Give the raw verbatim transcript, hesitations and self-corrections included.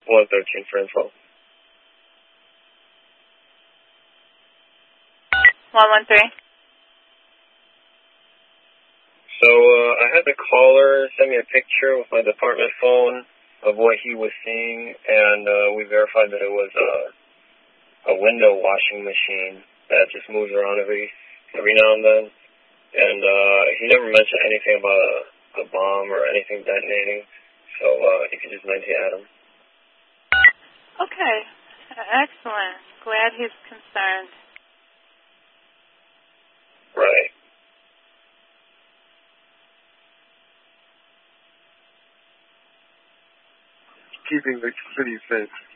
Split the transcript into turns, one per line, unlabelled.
one thirteen for info.
one one three.
So uh, I had the caller send me a picture with my department phone of what he was seeing, and uh, we verified that it was a, a window washing machine that just moves around every every now and then. And uh, he never mentioned anything about a, a bomb or anything detonating, so uh, you could just mention Adam.
Okay, excellent. Glad he's concerned.
Right.
Keeping the city safe.